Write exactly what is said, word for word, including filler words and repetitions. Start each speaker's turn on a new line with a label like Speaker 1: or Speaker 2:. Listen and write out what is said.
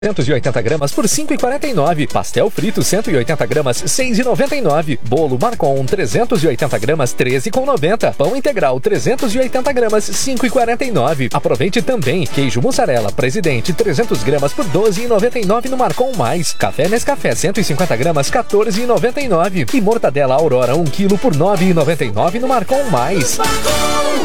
Speaker 1: duzentos e oitenta gramas por cinco reais e quarenta e nove centavos. Pastel frito cento e oitenta gramas, seis reais e noventa e nove centavos. Bolo Marcon trezentos e oitenta gramas, treze reais e noventa centavos. Pão integral trezentos e oitenta gramas, cinco reais e quarenta e nove centavos. Aproveite também queijo mussarela Presidente trezentos gramas por doze reais e noventa e nove centavos no Marcon Mais. Café Nescafé cento e cinquenta gramas, quatorze reais e noventa e nove centavos. E mortadela Aurora um quilo por nove reais e noventa e nove centavos no Marcon Mais.